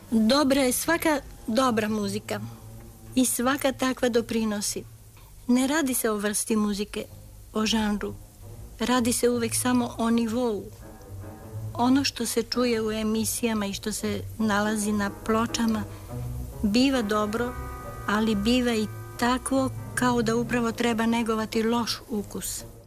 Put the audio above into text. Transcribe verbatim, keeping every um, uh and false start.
Dobra je svaka dobra muzika i svaka takva doprinosi. Ne radi se o vrsti muzike, o žanru. Radi se uvek samo o nivou. Ono što se čuje u emisijama i što se nalazi na pločama biva dobro, ali biva i takvo kao da upravo treba negovati loš ukus.